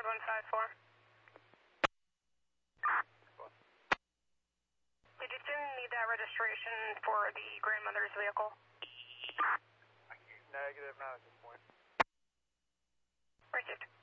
154. Did you still need that registration for the grandmother's vehicle? Negative, not at this point. Received.